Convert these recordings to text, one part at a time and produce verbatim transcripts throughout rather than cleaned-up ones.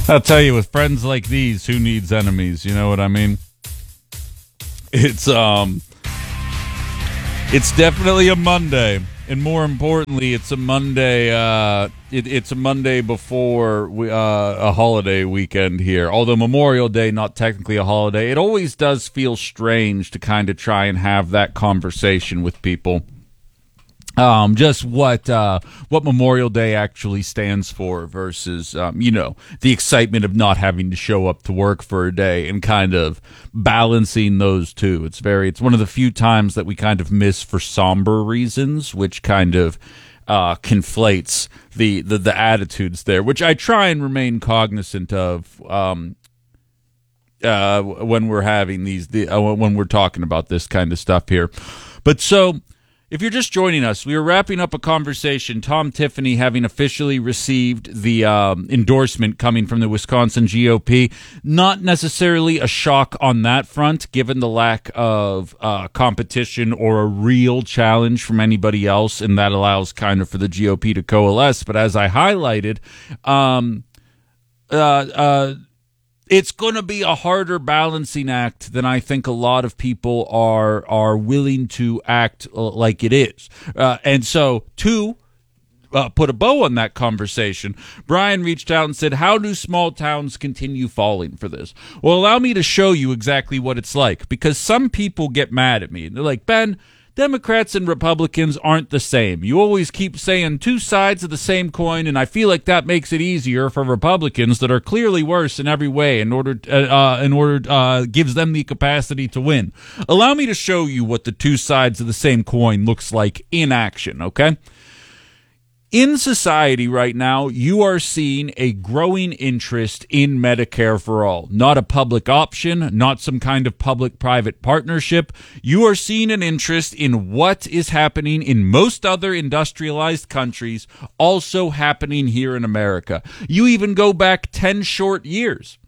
I'll tell you, with friends like these, who needs enemies? You know what I mean? It's um, it's definitely a Monday, and more importantly, it's a Monday. Uh, it, it's a Monday before we, uh, a holiday weekend here. Although Memorial Day, not technically a holiday, it always does feel strange to kind of try and have that conversation with people. Um, just what uh, what Memorial Day actually stands for versus, um, you know, the excitement of not having to show up to work for a day and kind of balancing those two. It's very it's one of the few times that we kind of miss for somber reasons, which kind of uh, conflates the, the, the attitudes there, which I try and remain cognizant of um, uh, when we're having these, the, uh, when we're talking about this kind of stuff here. But so... if you're just joining us, we are wrapping up a conversation. Tom Tiffany having officially received the um, endorsement coming from the Wisconsin G O P. Not necessarily a shock on that front, given the lack of uh, competition or a real challenge from anybody else, and that allows kind of for the G O P to coalesce. But as I highlighted, um, uh, uh, it's going to be a harder balancing act than I think a lot of people are are willing to act like it is. Uh, and so, to uh, put a bow on that conversation, Brian reached out and said, how do small towns continue falling for this? Well, allow me to show you exactly what it's like, because some people get mad at me. They're like, Ben, Democrats and Republicans aren't the same. You always keep saying two sides of the same coin, and I feel like that makes it easier for Republicans that are clearly worse in every way in order uh, uh, in order uh, gives them the capacity to win. Allow me to show you what the two sides of the same coin looks like in action, okay? In society right now, you are seeing a growing interest in Medicare for All. Not a public option, not some kind of public-private partnership. You are seeing an interest in what is happening in most other industrialized countries, also happening here in America. You even go back ten short years.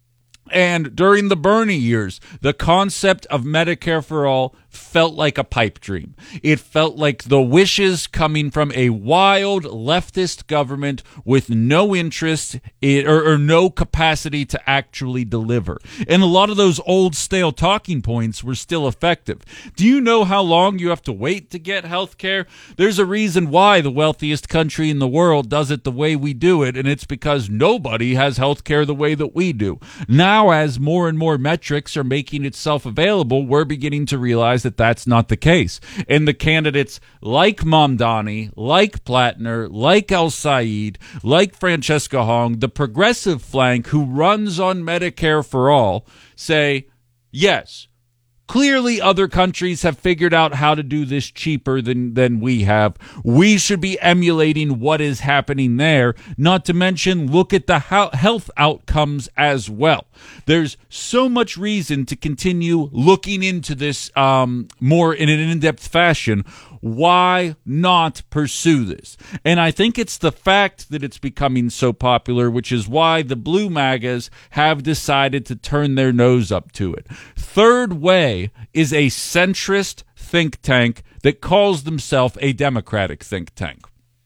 And during the Bernie years, the concept of Medicare for All felt like a pipe dream. It felt like the wishes coming from a wild leftist government with no interest in, or, or no capacity to actually deliver. And a lot of those old stale talking points were still effective. Do you know how long you have to wait to get health care? There's a reason why the wealthiest country in the world does it the way we do it, and it's because nobody has health care the way that we do. Now, as more and more metrics are making itself available, we're beginning to realize that that's not the case. And the candidates like Mamdani, like Plattner, like El Said, like Francesca Hong, the progressive flank who runs on Medicare for All, say, yes, clearly other countries have figured out how to do this cheaper than, than we have. We should be emulating what is happening there, not to mention look at the ho- health outcomes as well. There's so much reason to continue looking into this um, more in an in-depth fashion. Why not pursue this? And I think it's the fact that it's becoming so popular, which is why the Blue MAGAs have decided to turn their nose up to it. Third Way is a centrist think tank that calls themselves a Democratic think tank.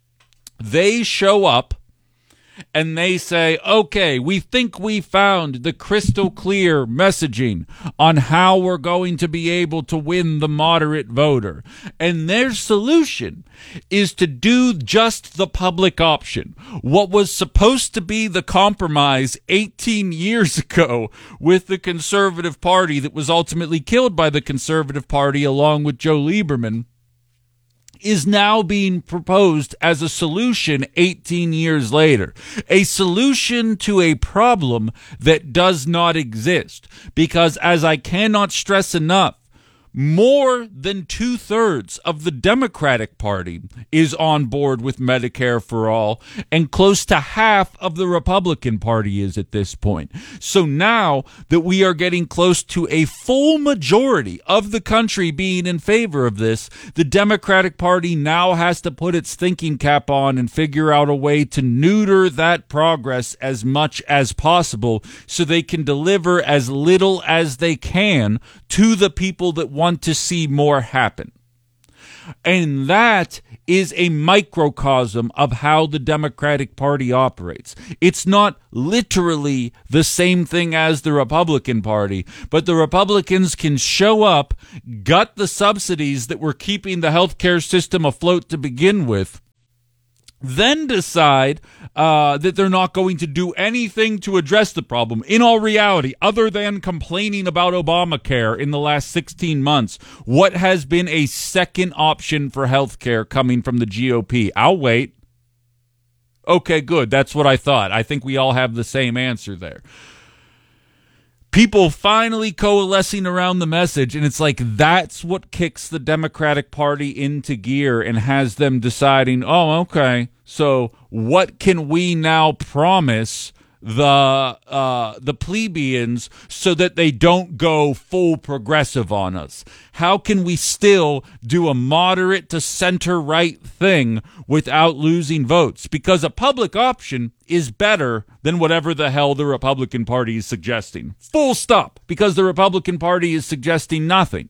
They show up and they say, okay, we think we found the crystal clear messaging on how we're going to be able to win the moderate voter. And their solution is to do just the public option. What was supposed to be the compromise eighteen years ago with the Conservative Party that was ultimately killed by the Conservative Party along with Joe Lieberman is now being proposed as a solution eighteen years later. A solution to a problem that does not exist. Because, as I cannot stress enough, more than two-thirds of the Democratic Party is on board with Medicare for All, and close to half of the Republican Party is at this point. So now that we are getting close to a full majority of the country being in favor of this, the Democratic Party now has to put its thinking cap on and figure out a way to neuter that progress as much as possible so they can deliver as little as they can to the people that want to see more happen. And that is a microcosm of how the Democratic Party operates. It's not literally the same thing as the Republican Party, but the Republicans can show up, gut the subsidies that were keeping the healthcare system afloat to begin with, then decide uh, that they're not going to do anything to address the problem. In all reality, other than complaining about Obamacare in the last sixteen months, what has been a second option for health care coming from the G O P? I'll wait. Okay, good. That's what I thought. I think we all have the same answer there. People finally coalescing around the message, and it's like that's what kicks the Democratic Party into gear and has them deciding, oh, okay, so what can we now promise the uh, the plebeians so that they don't go full progressive on us? How can we still do a moderate to center-right thing without losing votes? Because a public option is better than whatever the hell the Republican Party is suggesting. Full stop. Because the Republican Party is suggesting nothing.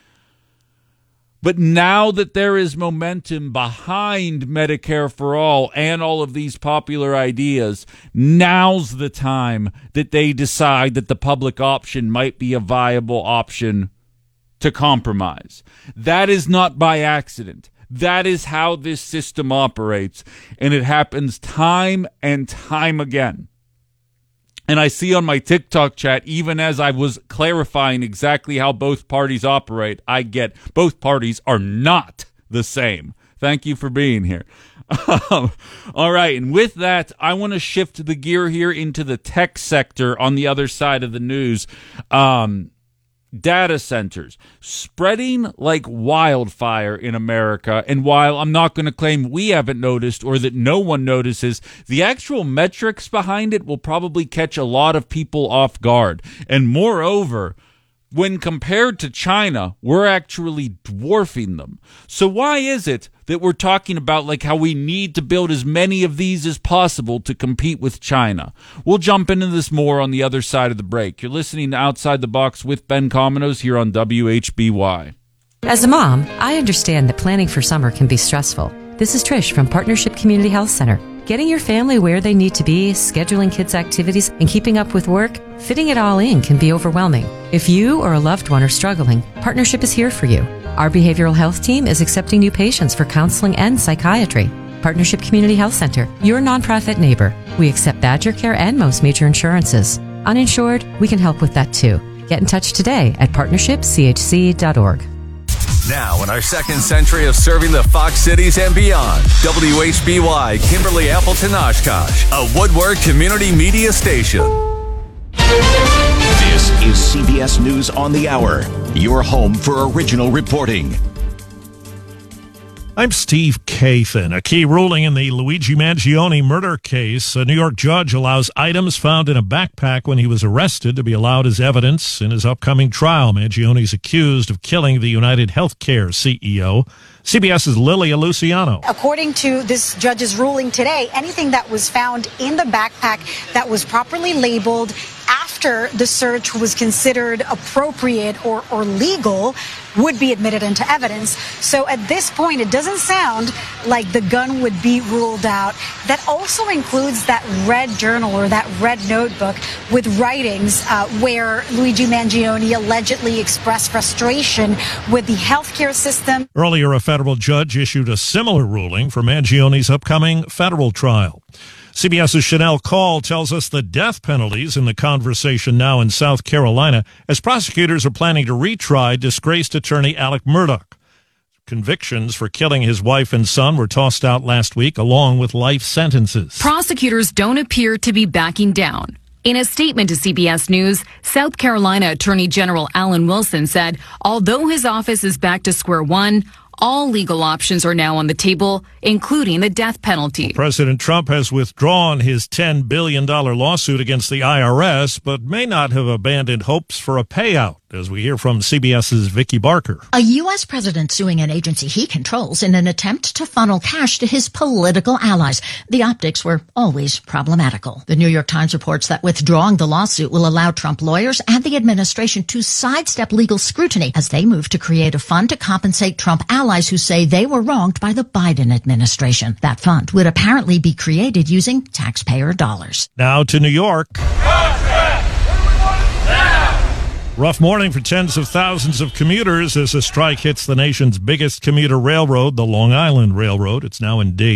But now that there is momentum behind Medicare for All and all of these popular ideas, now's the time that they decide that the public option might be a viable option to compromise. That is not by accident. That is how this system operates, and it happens time and time again. And I see on my TikTok chat, even as I was clarifying exactly how both parties operate, I get both parties are not the same. Thank you for being here. Um, all right, and with that, I want to shift the gear here into the tech sector on the other side of the news. Um, data centers spreading like wildfire in America. And while I'm not going to claim we haven't noticed or that no one notices, the actual metrics behind it will probably catch a lot of people off guard. And moreover, when compared to China, we're actually dwarfing them. So why is it that we're talking about like how we need to build as many of these as possible to compete with China? We'll jump into this more on the other side of the break. You're listening to Outside the Box with Ben Cominos here on W H B Y. As a mom, I understand that planning for summer can be stressful. This is Trish from Partnership Community Health Center. Getting your family where they need to be, scheduling kids' activities, and keeping up with work, fitting it all in can be overwhelming. If you or a loved one are struggling, Partnership is here for you. Our behavioral health team is accepting new patients for counseling and psychiatry. Partnership Community Health Center, your nonprofit neighbor. We accept Badger Care and most major insurances. Uninsured, we can help with that too. Get in touch today at partnership c h c dot org. Now, in our second century of serving the Fox cities and beyond, W H B Y Kimberly Appleton Oshkosh, a Woodward community media station. This is C B S News on the Hour, your home for original reporting. I'm Steve Kathan. A key ruling in the Luigi Mangione murder case. A New York judge allows items found in a backpack when he was arrested to be allowed as evidence in his upcoming trial. Mangione is accused of killing the United Healthcare C E O. CBS's Lilia Luciano. According to this judge's ruling today, anything that was found in the backpack that was properly labeled after the search was considered appropriate or, or legal would be admitted into evidence. So at this point, it doesn't sound like the gun would be ruled out. That also includes that red journal or that red notebook with writings uh, where Luigi Mangione allegedly expressed frustration with the healthcare system. Earlier, a federal judge issued a similar ruling for Mangione's upcoming federal trial. CBS's Chanel Call tells us the death penalties in the conversation now in South Carolina as prosecutors are planning to retry disgraced attorney Alec Murdaugh. Convictions for killing his wife and son were tossed out last week, along with life sentences. Prosecutors don't appear to be backing down. In a statement to C B S News, South Carolina Attorney General Alan Wilson said, although his office is back to square one, all legal options are now on the table, including the death penalty. President Trump has withdrawn his ten billion dollars lawsuit against the I R S, but may not have abandoned hopes for a payout. as we hear from CBS's Vicki Barker. A U S president suing an agency he controls in an attempt to funnel cash to his political allies. The optics were always problematical. The New York Times reports that withdrawing the lawsuit will allow Trump lawyers and the administration to sidestep legal scrutiny as they move to create a fund to compensate Trump allies who say they were wronged by the Biden administration. That fund would apparently be created using taxpayer dollars. Now to New York. Rough morning for tens of thousands of commuters as a strike hits the nation's biggest commuter railroad, the Long Island Railroad. It's now in D.